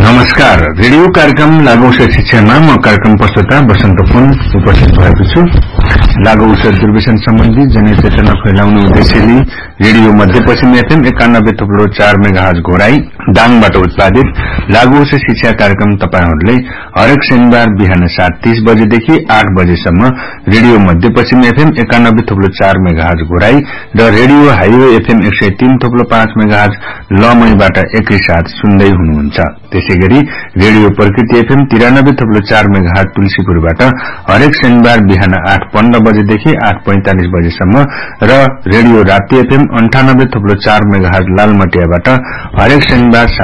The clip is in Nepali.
नमस्कार। रेडियो कार्यक्रम लागू औषध शिक्षामा म कार्यक्रम प्रस्तुता वसन्त पुन उपस्थित भएको छु। लागू औषध दुर्व्यसन सम्बन्धी जनचेतना फैलाउने उद्देश्यले रेडियो मध्यपश्चिम एफएम 91.4 मेगाहर्ज घोराई दाङबाट उत्पादित लागू औषध शिक्षा कार्यक्रम तपाईहरूले हरेक शनिबार बिहान 7:30 बजेदेखि 8 बजेसम्म रेडियो मध्यपश्चिम एफएम 91.4 मेगाहर्ज घोराई र रेडियो हाइवे एफएम 103.5 मेगाहर्ज लमईबाट एकैसाथ सुन्दै हुनुहुन्छ। त्यसैगरी रेडियो प्रकृति एफएम 93.4 मेगाहर्ज तुलसीपुरबाट हरेक शनिबार बिहान 8:15 बजेदेखि 8:45 बजेसम्म र रेडियो राप्ती एफएम 98.4 मेगाहर्ज लालमटियाबाट हरेक शनिबार